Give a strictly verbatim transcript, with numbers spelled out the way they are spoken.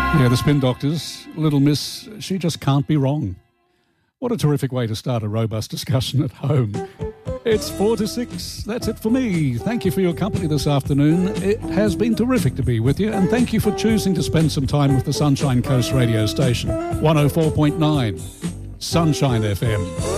Yeah, the Spin Doctors, Little Miss, she just can't be wrong. What a terrific way to start a robust discussion at home. It's four to six. That's it for me. Thank you for your company this afternoon. It has been terrific to be with you, and thank you for choosing to spend some time with the Sunshine Coast radio station, one oh four point nine, Sunshine F M.